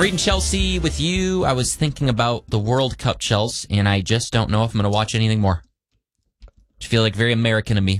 Reading Chelsea with you. I was thinking about the World Cup, Chelsea, and I just don't know if I'm going to watch anything more. I feel like very American of me.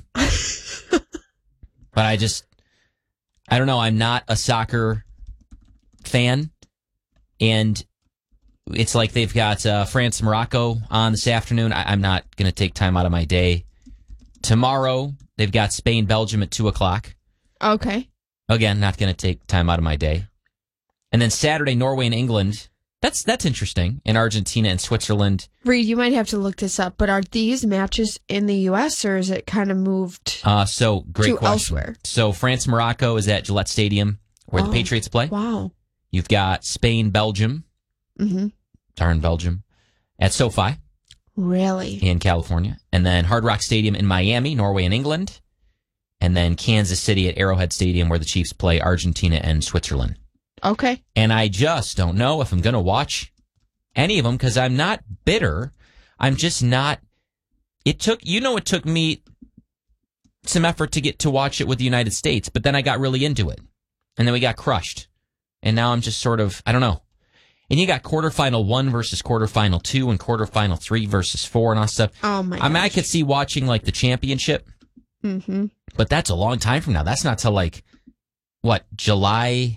But I don't know. I'm not a soccer fan. And it's like they've got France, Morocco on this afternoon. I'm not going to take time out of my day. Tomorrow, they've got Spain, Belgium at 2 o'clock. Okay. Again, not going to take time out of my day. And then Saturday, Norway and England. That's interesting. And Argentina and Switzerland. Reed, you might have to look this up, but are these matches in the U.S. or is it kind of moved Great question. elsewhere? So France, Morocco is at Gillette Stadium where the Patriots play. Wow. You've got Spain, Belgium. Mm-hmm. Darn Belgium. At SoFi. Really? In California. And then Hard Rock Stadium in Miami, Norway and England. And then Kansas City at Arrowhead Stadium where the Chiefs play Argentina and Switzerland. Okay. And I just don't know if I'm going to watch any of them because I'm not bitter. I'm just not. It took me some effort to get to watch it with the United States, but then I got really into it. And then we got crushed. And now I'm just sort of, I don't know. And you got quarterfinal 1 versus quarterfinal 2 and quarterfinal 3 versus 4 and all stuff. Oh, my I mean, gosh. I could see watching like the championship, Mm-hmm. but that's a long time from now. That's not till like, what, July?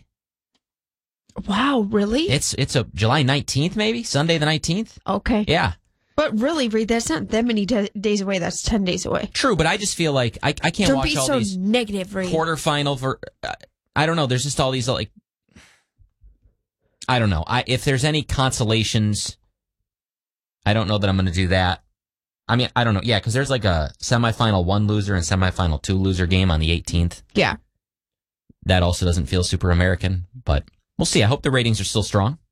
Wow, really? It's a July 19th, maybe? Sunday the 19th? Okay. Yeah. But really, Reed, that's not that many days away. That's 10 days away. True, but I just feel like I can't Don't watch be all so these negative, Reed. quarterfinal. I don't know. There's just all these, like, I don't know. If there's any consolations, I don't know that I'm going to do that. I mean, I don't know. Yeah, because there's like a semifinal 1 loser and semifinal 2 loser game on the 18th. Yeah. That also doesn't feel super American, but we'll see. I hope the ratings are still strong.